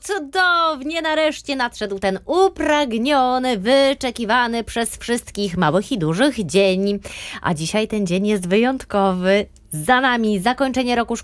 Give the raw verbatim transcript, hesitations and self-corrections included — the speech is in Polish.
cudownie, nareszcie nadszedł ten upragniony, wyczekiwany przez wszystkich małych i dużych dzień. A dzisiaj ten dzień jest wyjątkowy. Za nami zakończenie roku szkolnego.